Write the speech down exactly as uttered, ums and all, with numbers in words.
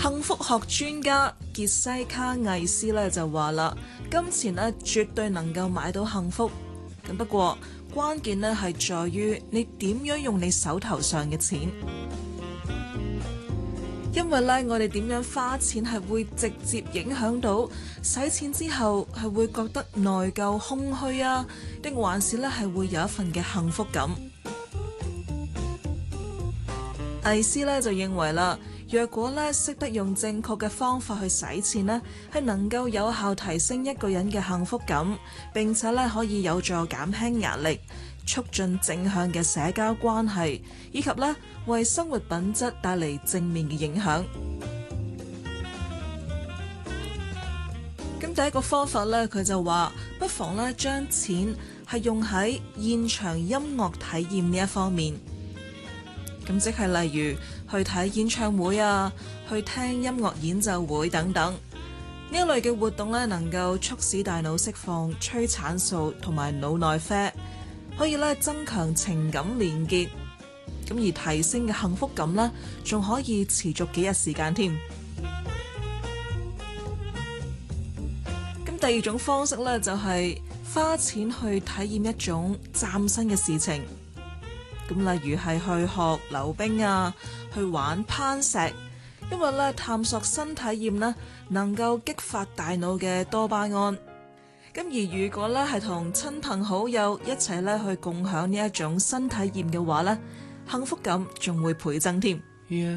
幸福學專家傑西卡魏斯咧就話啦，金錢咧絕對能夠買到幸福，咁不過關鍵咧係在於你點樣用你手頭上嘅錢，因為咧我哋點樣花錢係會直接影響到使錢之後係會覺得內疚空虛啊，定還是咧係會有一份嘅幸福感。魏斯咧就認為啦，若果咧識得用正確嘅方法去使錢呢，係能夠有效提升一個人嘅幸福感，並且咧可以有助減輕壓力，促進正向嘅社交關係，以及咧為生活品質帶嚟正面嘅影響。咁第一個方法咧，佢就話不妨咧將錢係用喺現場音樂體驗呢一方面。咁即係例如去睇演唱會啊，去聽音樂演奏會等等，呢一類嘅活動咧，能夠促使大腦釋放催產素同埋腦內啡，可以咧增強情感連結，咁而提升嘅幸福感咧，仲可以持續幾日時間添。咁第二種方式咧，就係花錢去體驗一種嶄新嘅事情。咁例如係去學溜冰啊，去玩攀石，因為咧探索新體驗咧能夠激發大腦嘅多巴胺。咁而如果咧係同親朋好友一齊咧去共享呢一種新體驗嘅話咧，幸福感仲會倍增添。Yeah.